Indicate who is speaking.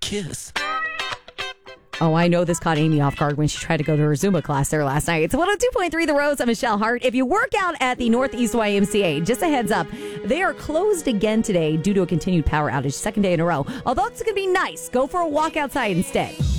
Speaker 1: kiss.
Speaker 2: Oh, I know this caught Amy off guard when she tried to go to her Zumba class there last night. It's 102.3 The Rose. I'm Michelle Hart. If you work out at the Northeast YMCA, just a heads up, they are closed again today due to a continued power outage, second day in a row. Although it's going to be nice, go for a walk outside instead.